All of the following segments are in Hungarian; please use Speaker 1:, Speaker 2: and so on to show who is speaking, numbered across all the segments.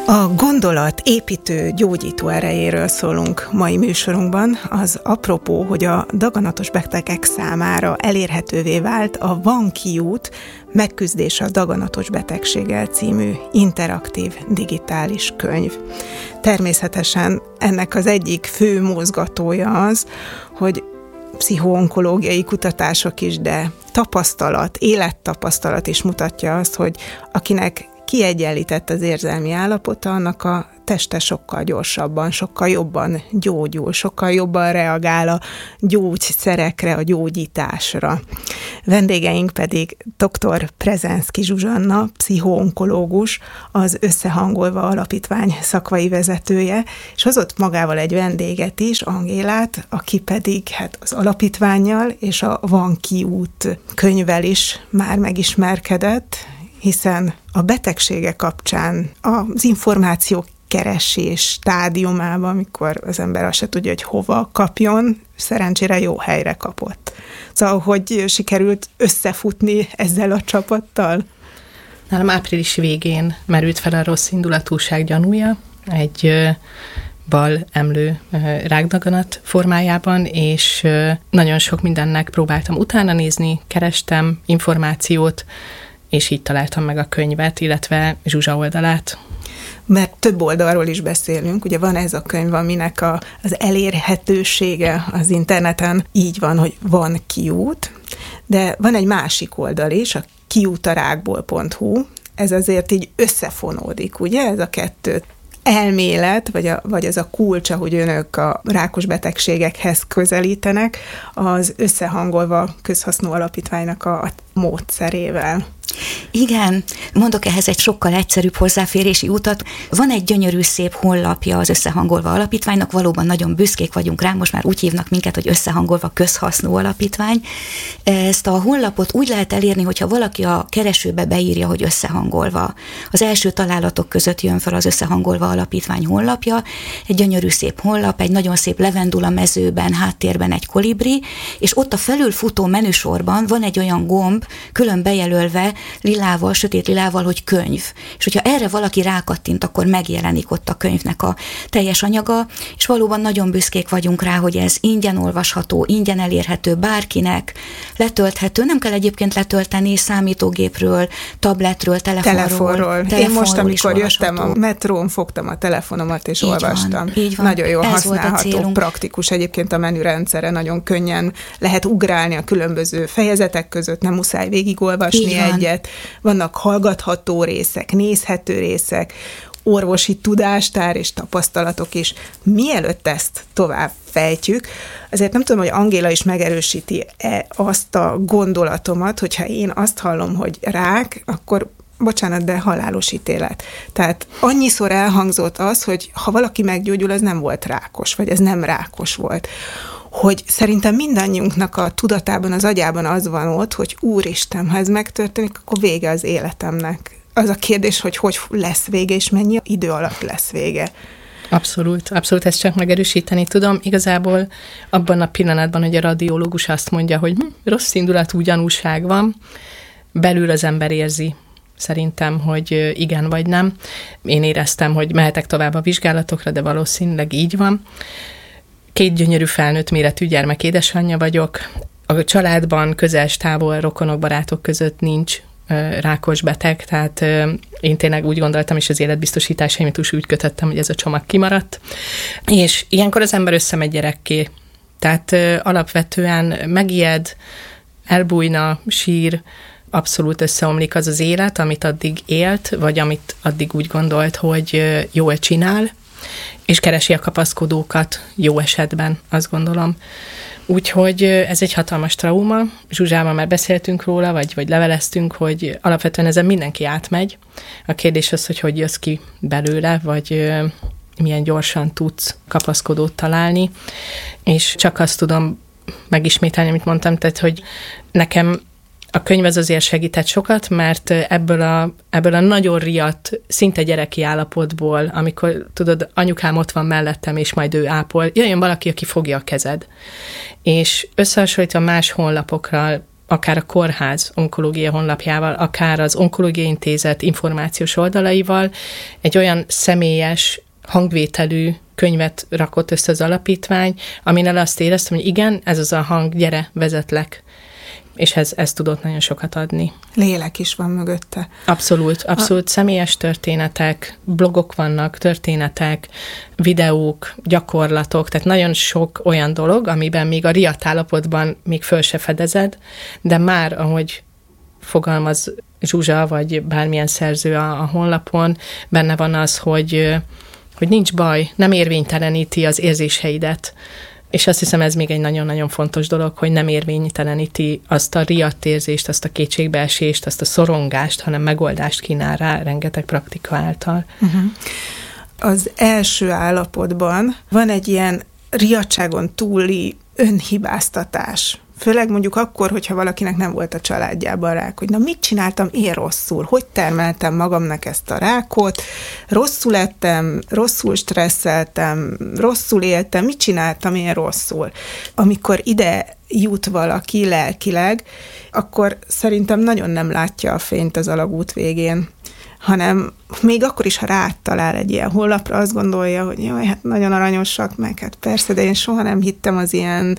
Speaker 1: A gondolat építő, gyógyító erejéről szólunk mai műsorunkban. Az apropó, hogy a daganatos betegek számára elérhetővé vált a Van kiút, megküzdése a daganatos betegséggel című interaktív digitális könyv. Természetesen ennek az egyik fő mozgatója az, hogy pszichoonkológiai kutatások is, de tapasztalat, élettapasztalat is mutatja azt, hogy akinek kiegyenlített az érzelmi állapota, annak a teste sokkal gyorsabban, sokkal jobban gyógyul, sokkal jobban reagál a gyógyszerekre, a gyógyításra. Vendégeink pedig dr. Prezenszky Zsuzsanna, pszichoonkológus, az Összehangolva Alapítvány szakmai vezetője, és hozott magával egy vendéget is, Angélát, aki pedig az alapítvánnyal és a Van kiút könyvvel is már megismerkedett, hiszen a betegsége kapcsán az információk keresés stádiumában, amikor az ember azt se tudja, hogy hova kapjon, szerencsére jó helyre kapott. Szóval, hogy sikerült összefutni ezzel a csapattal?
Speaker 2: Nálam április végén merült fel a rossz indulatúság gyanúja, egy bal emlő rákdaganat formájában, és nagyon sok mindennek próbáltam utána nézni, kerestem információt, és így találtam meg a könyvet, illetve Zsuzsa oldalát.
Speaker 1: Mert több oldalról is beszélünk, ugye van ez a könyv, aminek az elérhetősége az interneten így van, hogy van kiút, de van egy másik oldal is, a kiutarákból.hu, ez azért így összefonódik, ugye, ez a kettő elmélet, vagy az a kulcs, ahogy önök a rákos betegségekhez közelítenek, az Összehangolva Közhasznú Alapítványnak a módszerével.
Speaker 3: Igen, mondok ehhez egy sokkal egyszerűbb hozzáférési utat. Van egy gyönyörű szép honlapja az Összehangolva Alapítványnak, valóban nagyon büszkék vagyunk rá, most már úgy hívnak minket, hogy Összehangolva Közhasznú Alapítvány. Ezt a honlapot úgy lehet elérni, hogyha valaki a keresőbe beírja, hogy Összehangolva. Az első találatok között jön fel az Összehangolva Alapítvány honlapja, egy gyönyörű szép honlap, egy nagyon szép levendula mezőben, háttérben egy kolibri, és ott a felülfutó menüsorban van egy olyan gomb, külön bejelölve, lilával, sötét lilával, hogy könyv. És hogyha erre valaki rákattint, akkor megjelenik ott a könyvnek a teljes anyaga, és valóban nagyon büszkék vagyunk rá, hogy ez ingyen olvasható, ingyen elérhető bárkinek, letölthető, nem kell egyébként letölteni számítógépről, tabletről, telefonról.
Speaker 1: Én most, amikor jöttem a metrón, fogtam a telefonomat és olvastam.
Speaker 3: Így van.
Speaker 1: Nagyon jól használható, praktikus egyébként a menürendszere, nagyon könnyen lehet ugrálni a különböző fejezetek között, nem muszáj végigolvasni egyet. Vannak hallgatható részek, nézhető részek, orvosi tudástár és tapasztalatok is. Mielőtt ezt tovább fejtjük, azért nem tudom, hogy Angéla is megerősíti-e azt a gondolatomat, hogyha én azt hallom, hogy rák, akkor bocsánat, de halálos ítélet. Tehát annyiszor elhangzott az, hogy ha valaki meggyógyul, az nem volt rákos, vagy ez nem rákos volt. Hogy szerintem mindannyiunknak a tudatában, az agyában az van ott, hogy úristen, ha ez megtörténik, akkor vége az életemnek. Az a kérdés, hogy lesz vége, és mennyi idő alatt lesz vége.
Speaker 2: Abszolút, ezt csak megerősíteni tudom. Igazából abban a pillanatban, hogy a radiológus azt mondja, hogy rossz indulatú gyanúság van, belül az ember érzi szerintem, hogy igen vagy nem. Én éreztem, hogy mehetek tovább a vizsgálatokra, de valószínűleg így van. 2 gyönyörű felnőtt méretű gyermek édesanyja vagyok. A családban, közel-távol, rokonok, barátok között nincs rákos beteg, tehát én tényleg úgy gondoltam, és az életbiztosításaimat is úgy kötöttem, hogy ez a csomag kimaradt. És ilyenkor az ember összemegy gyerekké. Tehát alapvetően megijed, elbújna, sír, abszolút összeomlik az élet, amit addig élt, vagy amit addig úgy gondolt, hogy jól csinál, és keresi a kapaszkodókat jó esetben, azt gondolom. Úgyhogy ez egy hatalmas trauma. Zsuzsával már beszéltünk róla, vagy leveleztünk, hogy alapvetően ezen mindenki átmegy. A kérdés az, hogy jössz ki belőle, vagy milyen gyorsan tudsz kapaszkodót találni. És csak azt tudom megismételni, amit mondtam, tehát, hogy nekem a könyv az azért segített sokat, mert ebből a nagyon riadt, szinte gyereki állapotból, amikor tudod, anyukám ott van mellettem, és majd ő ápol, jöjjön valaki, aki fogja a kezed. És összehasonlítva más honlapokra, akár a kórház onkológia honlapjával, akár az Onkológiai Intézet információs oldalaival egy olyan személyes, hangvételű könyvet rakott össze az alapítvány, aminél azt éreztem, hogy igen, ez az a hang, gyere, vezetlek. És ez tudott nagyon sokat adni.
Speaker 1: Lélek is van mögötte.
Speaker 2: Abszolút személyes történetek, blogok vannak, történetek, videók, gyakorlatok, tehát nagyon sok olyan dolog, amiben még a riadt állapotban még föl se fedezed, de már, ahogy fogalmaz Zsuzsa, vagy bármilyen szerző a honlapon, benne van az, hogy nincs baj, nem érvényteleníti az érzéseidet. És azt hiszem, ez még egy nagyon-nagyon fontos dolog, hogy nem érvényteleníti azt a riadt érzést, azt a kétségbeesést, azt a szorongást, hanem megoldást kínál rá rengeteg praktika által.
Speaker 1: Az első állapotban van egy ilyen riadtságon túli önhibáztatás. Főleg mondjuk akkor, hogyha valakinek nem volt a családjában rák, hogy na mit csináltam én rosszul, hogy termeltem magamnak ezt a rákot, rosszul ettem, rosszul stresszeltem, rosszul éltem, mit csináltam én rosszul. Amikor ide jut valaki lelkileg, akkor szerintem nagyon nem látja a fényt az alagút végén, hanem még akkor is, ha rátalál egy ilyen honlapra, azt gondolja, hogy jaj, hát nagyon aranyosak, meg hát persze, de én soha nem hittem az ilyen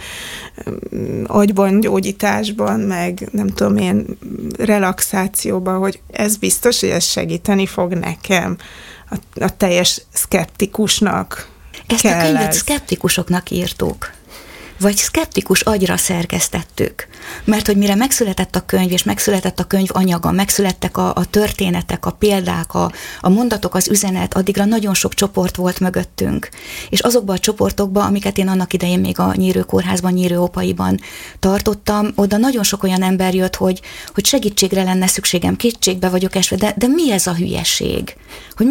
Speaker 1: agyban gyógyításban, meg nem tudom, ilyen relaxációban, hogy ez biztos, hogy ez segíteni fog nekem. A teljes szkeptikusnak
Speaker 3: ezt
Speaker 1: kell
Speaker 3: a könyvet
Speaker 1: ez.
Speaker 3: szkeptikusoknak írtuk. Vagy szkeptikus agyra szerkesztettük. Mert hogy mire megszületett a könyv, és megszületett a könyv anyaga, megszülettek a történetek, a példák, a mondatok, az üzenet, addigra nagyon sok csoport volt mögöttünk. És azokban a csoportokban, amiket én annak idején még a Nyírő Kórházban, Nyírő Ópaiban tartottam, oda nagyon sok olyan ember jött, hogy segítségre lenne szükségem, kétségbe vagyok esve, de mi ez a hülyeség? Hogy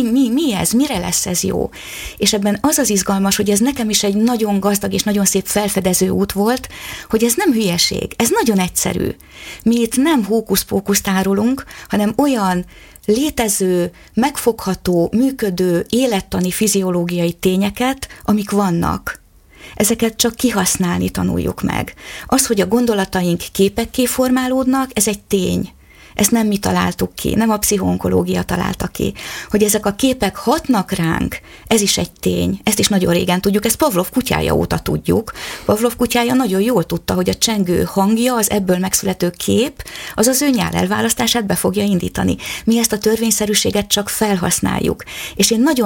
Speaker 3: mi ez? Mire lesz ez jó? És ebben az az izgalmas, hogy ez nekem is egy nagyon gazdag és nagyon szép felfedező út volt, hogy ez nem hülyeség, ez nagyon egyszerű. Mi itt nem hókusz-pókuszt árulunk, hanem olyan létező, megfogható, működő, élettani, fiziológiai tényeket, amik vannak. Ezeket csak kihasználni tanuljuk meg. Az, hogy a gondolataink képekké formálódnak, ez egy tény. Ezt nem mi találtuk ki, nem a pszichoonkológia találta ki. Hogy ezek a képek hatnak ránk, ez is egy tény, ezt is nagyon régen tudjuk, ezt Pavlov kutyája óta tudjuk. Pavlov kutyája nagyon jól tudta, hogy a csengő hangja, az ebből megszülető kép, az az ő nyál elválasztását be fogja indítani. Mi ezt a törvényszerűséget csak felhasználjuk. És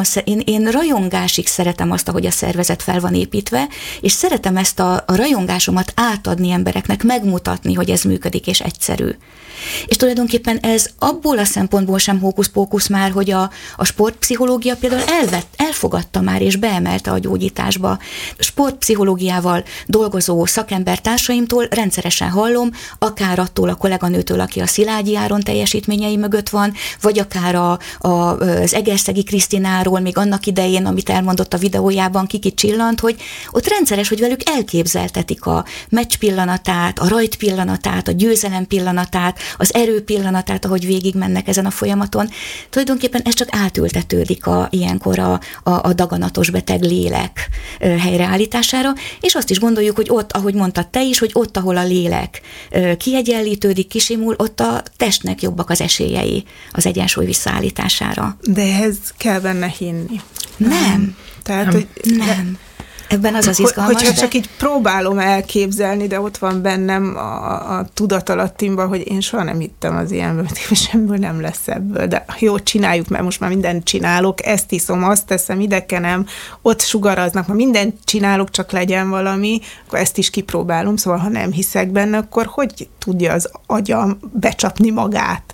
Speaker 3: én rajongásig szeretem azt, ahogy a szervezet fel van építve, és szeretem ezt a rajongásomat átadni embereknek, megmutatni, hogy ez működik és egyszerű. És tulajdonképpen ez abból a szempontból sem hókusz-pókusz már, hogy a sportpszichológia például elfogadta már és beemelte a gyógyításba. Sportpszichológiával dolgozó szakembertársaimtól rendszeresen hallom, akár attól a kolléganőtől, aki a Szilágyi Áron teljesítményei mögött van, vagy akár az Egerszegi Krisztináról, még annak idején, amit elmondott a videójában, Kiki Csillant, hogy ott rendszeres, hogy velük elképzeltetik a meccs pillanatát, a rajt pillanatát, a győzelem pillanatát, az erő pillanatát, ahogy végigmennek ezen a folyamaton. Tulajdonképpen ez csak átültetődik ilyenkor a daganatos beteg lélek helyreállítására, és azt is gondoljuk, hogy ott, ahogy mondtad te is, hogy ott, ahol a lélek kiegyenlítődik, kisimul, ott a testnek jobbak az esélyei az egyensúly visszaállítására.
Speaker 1: De ehhez kell benne hinni.
Speaker 3: Nem.
Speaker 1: Tehát, hogy
Speaker 3: nem. Ebben az izgalmas.
Speaker 1: Hogyha csak így próbálom elképzelni, de ott van bennem a tudatalattimban, hogy én soha nem hittem az ilyenből, semmiből nem lesz ebből, de jó, csináljuk, mert most már mindent csinálok, ezt iszom, azt teszem, idekenem, ott sugaraznak, már mindent csinálok, csak legyen valami, akkor ezt is kipróbálom, szóval ha nem hiszek benne, akkor hogy tudja az agyam becsapni magát?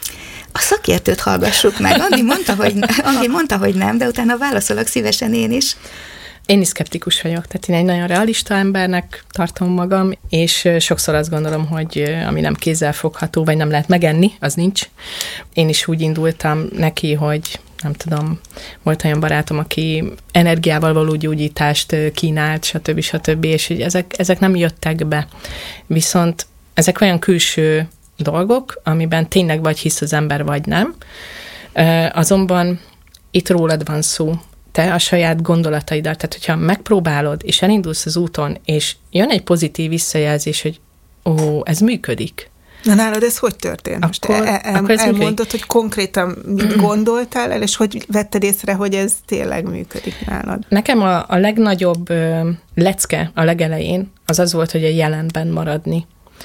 Speaker 3: A szakértőt hallgassuk meg. Angi mondta, hogy nem, de utána válaszolok szívesen én is.
Speaker 2: Én is szkeptikus vagyok, tehát én egy nagyon realista embernek tartom magam, és sokszor azt gondolom, hogy ami nem kézzelfogható, vagy nem lehet megenni, az nincs. Én is úgy indultam neki, hogy nem tudom, volt olyan barátom, aki energiával való gyógyítást kínált, stb. És hogy ezek nem jöttek be. Viszont ezek olyan külső dolgok, amiben tényleg vagy hisz az ember, vagy nem. Azonban itt rólad van szó, te a saját gondolataiddal, tehát hogyha megpróbálod, és elindulsz az úton, és jön egy pozitív visszajelzés, hogy ez működik.
Speaker 1: Na nálad ez hogy történt?
Speaker 2: Akkor
Speaker 1: elmondod, hogy konkrétan mit gondoltál el, és hogy vetted észre, hogy ez tényleg működik nálad?
Speaker 2: Nekem a legnagyobb lecke a legelején az volt, hogy a jelenben maradni.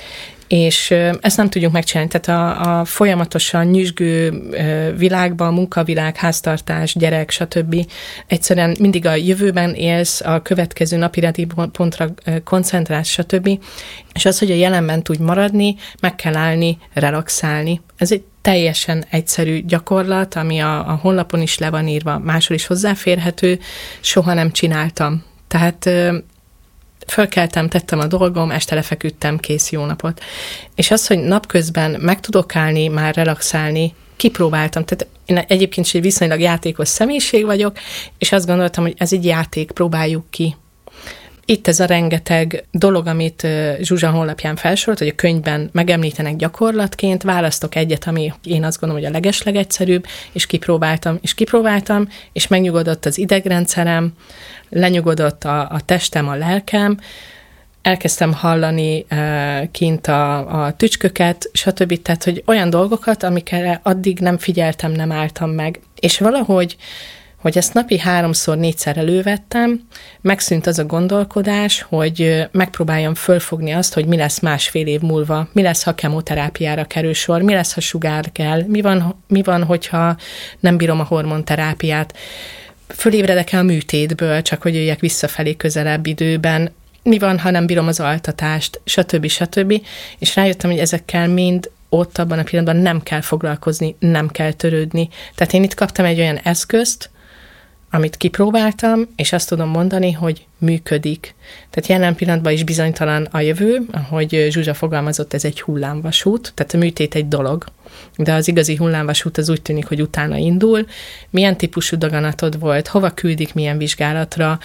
Speaker 2: És ezt nem tudjuk megcsinálni. Tehát a folyamatosan nyüzsgő világban, munkavilág, háztartás, gyerek, stb. Egyszerűen mindig a jövőben élsz, a következő napirendi pontra koncentrálsz, stb. És az, hogy a jelenben tudj maradni, meg kell állni, relaxálni. Ez egy teljesen egyszerű gyakorlat, ami a honlapon is le van írva, máshol is hozzáférhető, soha nem csináltam. Tehát fölkeltem, tettem a dolgom, este lefeküdtem, kész, jó napot. És az, hogy napközben meg tudok állni, már relaxálni, kipróbáltam. Tehát én egyébként is egy viszonylag játékos személyiség vagyok, és azt gondoltam, hogy ez egy játék, próbáljuk ki. Itt ez a rengeteg dolog, amit Zsuzsa honlapján felsorolt, hogy a könyvben megemlítenek gyakorlatként, választok egyet, ami én azt gondolom, hogy a legeslegegyszerűbb, és kipróbáltam, és megnyugodott az idegrendszerem, lenyugodott a testem, a lelkem, elkezdtem hallani kint a tücsköket, stb. Tehát, hogy olyan dolgokat, amikre addig nem figyeltem, nem álltam meg. És valahogy, hogy ezt napi 3-4 elővettem, megszűnt az a gondolkodás, hogy megpróbáljam fölfogni azt, hogy mi lesz 1,5 év múlva, mi lesz, ha kemoterápiára kerül sor, mi lesz, ha sugár kell, mi van, hogyha nem bírom a hormonterápiát, fölébredek-e a műtétből, csak hogy jöjjek visszafelé közelebb időben, mi van, ha nem bírom az altatást, stb. És rájöttem, hogy ezekkel mind ott abban a pillanatban nem kell foglalkozni, nem kell törődni. Tehát én itt kaptam egy olyan eszközt, amit kipróbáltam, és azt tudom mondani, hogy működik. Tehát jelen pillanatban is bizonytalan a jövő, ahogy Zsuzsa fogalmazott, ez egy hullámvasút, tehát a műtét egy dolog, de az igazi hullámvasút az úgy tűnik, hogy utána indul. Milyen típusú daganatod volt, hova küldik, milyen vizsgálatra,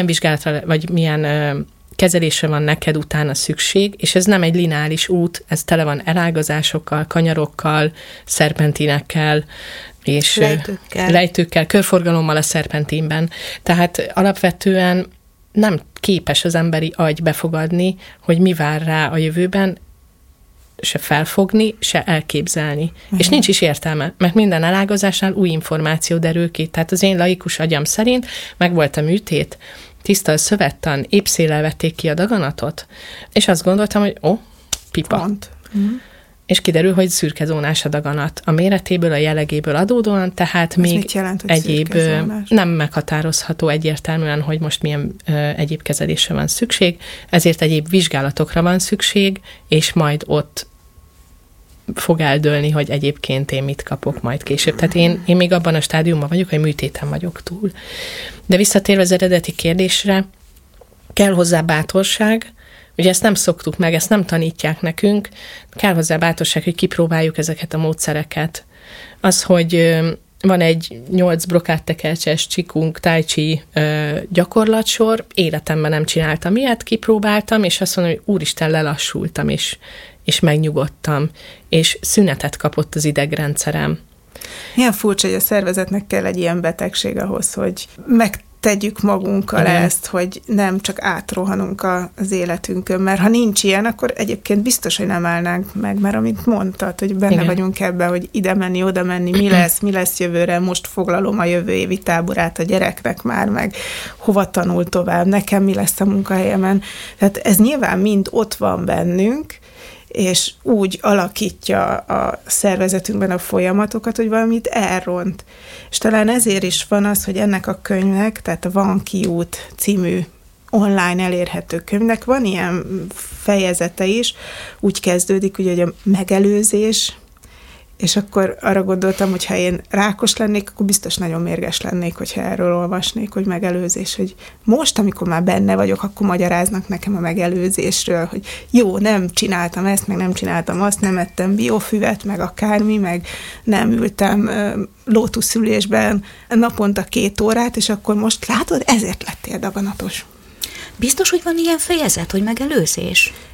Speaker 2: vagy milyen kezelésre van neked utána szükség, és ez nem egy lineáris út, ez tele van elágazásokkal, kanyarokkal, szerpentinekkel, és lejtőkkel, körforgalommal a szerpentinben. Tehát alapvetően nem képes az emberi agy befogadni, hogy mi vár rá a jövőben, se felfogni, se elképzelni. És nincs is értelme, mert minden elágazásnál új információ derül ki. Tehát az én laikus agyam szerint megvolt a műtét, tiszta a szövettan, épp széllel vették ki a daganatot, és azt gondoltam, hogy pipa. Pont. És kiderül, hogy szürkezónás a daganat. A méretéből, a jellegéből adódóan, tehát ez még
Speaker 1: jelent,
Speaker 2: egyéb nem meghatározható egyértelműen, hogy most milyen egyéb kezelésre van szükség, ezért egyéb vizsgálatokra van szükség, és majd ott fog eldőlni, hogy egyébként én mit kapok majd később. Tehát én még abban a stádiumban vagyok, hogy műtéten vagyok túl. De visszatérve az eredeti kérdésre, kell hozzá bátorság. Ugye ezt nem szoktuk meg, ezt nem tanítják nekünk, kell hozzá bátorság, hogy kipróbáljuk ezeket a módszereket. Az, hogy van egy 8 brokáttekercses csikung tai chi gyakorlatsor, életemben nem csináltam ilyet, kipróbáltam, és azt mondom, hogy úristen, lelassultam, és megnyugodtam, és szünetet kapott az idegrendszerem.
Speaker 1: Milyen furcsa, hogy a szervezetnek kell egy ilyen betegség ahhoz, hogy megtegyük magunkkal ezt, hogy nem csak átrohanunk az életünkön, mert ha nincs ilyen, akkor egyébként biztos, hogy nem állnánk meg, mert amit mondtad, hogy benne vagyunk ebben, hogy ide menni, oda menni, mi lesz jövőre, most foglalom a jövő évi táborát a gyereknek már, meg hova tanul tovább, nekem mi lesz a munkahelyemen. Tehát ez nyilván mind ott van bennünk, és úgy alakítja a szervezetünkben a folyamatokat, hogy valamit elront. És talán ezért is van az, hogy ennek a könyvnek, tehát a Van Ki út című online elérhető könyvnek van ilyen fejezete is, úgy kezdődik, ugye, hogy a megelőzés, és akkor arra gondoltam, hogy ha én rákos lennék, akkor biztos nagyon mérges lennék, hogyha erről olvasnék, hogy megelőzés, hogy most, amikor már benne vagyok, akkor magyaráznak nekem a megelőzésről, hogy jó, nem csináltam ezt, meg nem csináltam azt, nem ettem biofüvet, meg akármi, meg nem ültem lótuszülésben naponta 2 órát, és akkor most látod, ezért lettél daganatos.
Speaker 3: Biztos, hogy van ilyen fejezet, hogy megelőzés?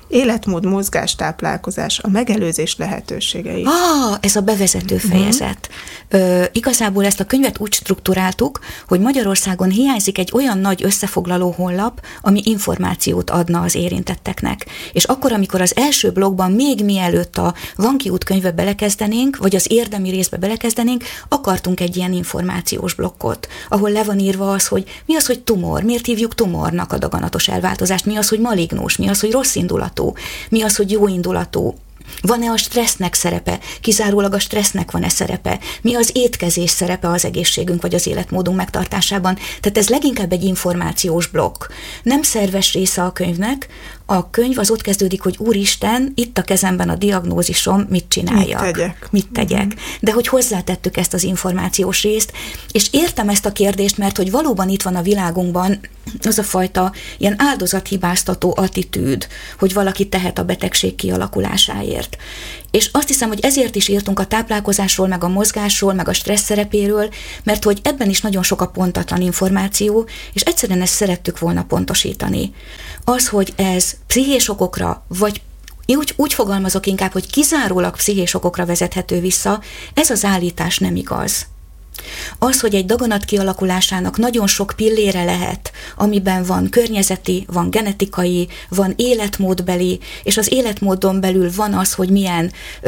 Speaker 1: Életmód, mozgás, táplálkozás, a megelőzés lehetőségei.
Speaker 3: Ez a bevezető fejezet. Igazából ezt a könyvet úgy strukturáltuk, hogy Magyarországon hiányzik egy olyan nagy összefoglaló honlap, ami információt adna az érintetteknek. És akkor, amikor az első blogban még mielőtt a Van Kiút könyvbe belekezdenénk, vagy az érdemi részbe belekezdenénk, akartunk egy ilyen információs blokkot, ahol le van írva az, hogy mi az, hogy tumor, miért hívjuk tumornak a daganatos elváltozást, mi az, hogy malignus, mi az, hogy rossz indulatú, mi az, hogy jó indulatú, van-e a stressznek szerepe, kizárólag a stressznek van-e szerepe, mi az étkezés szerepe az egészségünk vagy az életmódunk megtartásában. Tehát ez leginkább egy információs blokk. Nem szerves része a könyvnek, a könyv az ott kezdődik, hogy Úristen, itt a kezemben a diagnózisom, mit csináljak? Mit tegyek? De hogy hozzátettük ezt az információs részt, és értem ezt a kérdést, mert hogy valóban itt van a világunkban az a fajta ilyen áldozathibáztató attitűd, hogy valaki tehet a betegség kialakulásáért. És azt hiszem, hogy ezért is írtunk a táplálkozásról, meg a mozgásról, meg a stressz szerepéről, mert hogy ebben is nagyon sok a pontatlan információ, és egyszerűen ezt szerettük volna pontosítani. Az, hogy ez pszichés okokra, vagy úgy fogalmazok inkább, hogy kizárólag pszichés okokra vezethető vissza, ez az állítás nem igaz. Az, hogy egy daganat kialakulásának nagyon sok pillére lehet, amiben van környezeti, van genetikai, van életmódbeli, és az életmódon belül van az, hogy milyen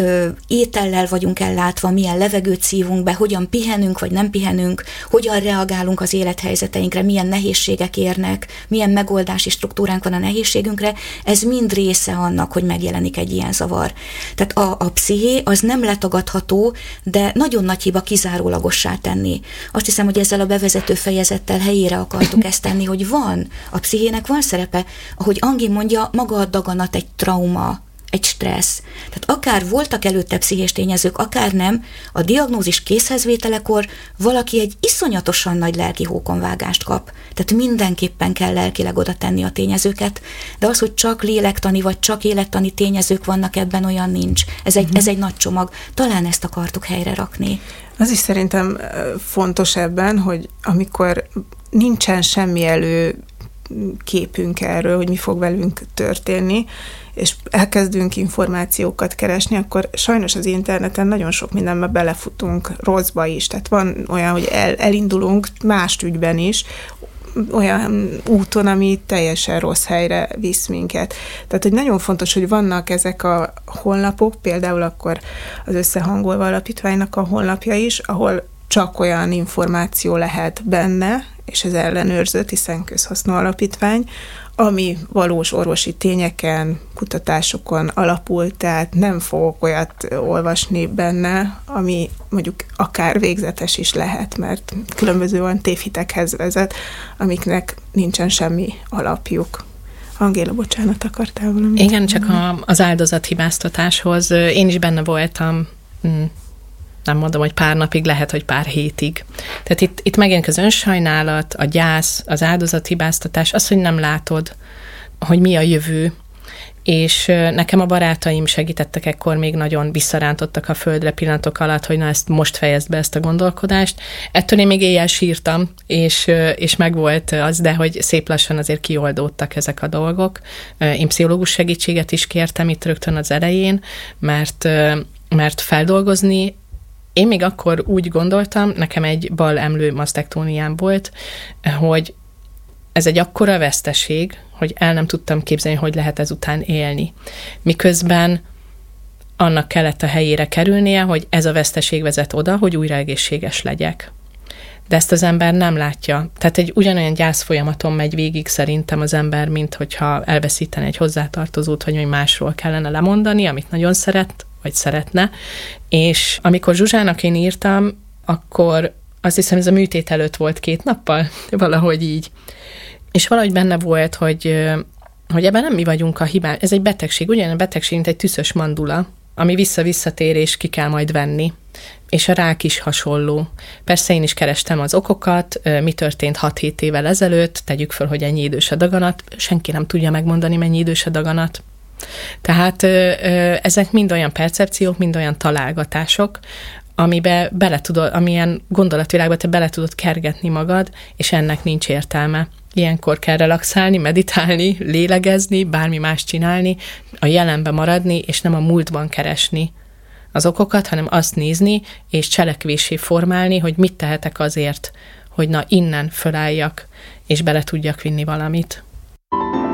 Speaker 3: étellel vagyunk ellátva, milyen levegőt szívunk be, hogyan pihenünk vagy nem pihenünk, hogyan reagálunk az élethelyzeteinkre, milyen nehézségek érnek, milyen megoldási struktúránk van a nehézségünkre, ez mind része annak, hogy megjelenik egy ilyen zavar. Tehát a psziché az nem letagadható, de nagyon nagy hiba kizárólagossá tenni. Azt hiszem, hogy ezzel a bevezető fejezettel helyére akartuk ezt tenni, hogy van, a pszichének van szerepe, ahogy Angi mondja, maga a daganat egy trauma, egy stressz. Tehát akár voltak előtte pszichés tényezők, akár nem, a diagnózis készhezvételekor valaki egy iszonyatosan nagy lelki hókonvágást kap. Tehát mindenképpen kell lelkileg oda tenni a tényezőket, de az, hogy csak lélektani vagy csak élettani tényezők vannak ebben, olyan nincs. Ez egy nagy csomag. Talán ezt akartuk helyre rakni.
Speaker 1: Az is szerintem fontos ebben, hogy amikor nincsen semmi előképünk erről, hogy mi fog velünk történni, és elkezdünk információkat keresni, akkor sajnos az interneten nagyon sok mindenbe belefutunk, rosszba is. Tehát van olyan, hogy elindulunk más ügyben is, olyan úton, ami teljesen rossz helyre visz minket. Tehát, hogy nagyon fontos, hogy vannak ezek a honlapok, például akkor az Összehangolva Alapítványnak a honlapja is, ahol csak olyan információ lehet benne, és ez ellenőrzött, hiszen közhasznú alapítvány, ami valós orvosi tényeken, kutatásokon alapul, tehát nem fogok olyat olvasni benne, ami mondjuk akár végzetes is lehet, mert különböző olyan tévhitekhez vezet, amiknek nincsen semmi alapjuk. Angéla, bocsánat, akartál valamit?
Speaker 2: Igen, csak az áldozathibáztatáshoz én is benne voltam, nem mondom, hogy pár napig, lehet, hogy pár hétig. Tehát itt megjelenik az önsajnálat, a gyász, az áldozathibáztatás, az, hogy nem látod, hogy mi a jövő, és nekem a barátaim segítettek ekkor, még nagyon visszarántottak a földre pillanatok alatt, hogy na ezt most fejezd be ezt a gondolkodást. Ettől én még éjjel sírtam, és megvolt az, de hogy szép lassan azért kioldódtak ezek a dolgok. Én pszichológus segítséget is kértem itt rögtön az elején, mert feldolgozni, én még akkor úgy gondoltam, nekem egy bal emlő masztektómiám volt, hogy ez egy akkora veszteség, hogy el nem tudtam képzelni, hogy lehet ezután élni. Miközben annak kellett a helyére kerülnie, hogy ez a veszteség vezet oda, hogy újra egészséges legyek. De ezt az ember nem látja. Tehát egy ugyanolyan gyászfolyamaton megy végig szerintem az ember, mint hogyha elveszítene egy hozzátartozót, vagy hogy másról kellene lemondani, amit nagyon szeret, vagy szeretne. És amikor Zsuzsának én írtam, akkor azt hiszem, ez a műtét előtt volt 2 nappal, valahogy így. És valahogy benne volt, hogy ebben nem mi vagyunk a hibán. Ez egy betegség, ugyan a betegség, mint egy tüszös mandula, ami visszatér, és ki kell majd venni. És a rák is hasonló. Persze én is kerestem az okokat, mi történt 6-7 évvel ezelőtt, tegyük föl, hogy ennyi idős a daganat, senki nem tudja megmondani, mennyi idős a daganat. Tehát ezek mind olyan percepciók, mind olyan találgatások, amilyen gondolatvilágba te bele tudod kergetni magad, és ennek nincs értelme. Ilyenkor kell relaxálni, meditálni, lélegezni, bármi más csinálni, a jelenbe maradni, és nem a múltban keresni az okokat, hanem azt nézni, és cselekvésé formálni, hogy mit tehetek azért, hogy na innen fölálljak, és bele tudjak vinni valamit.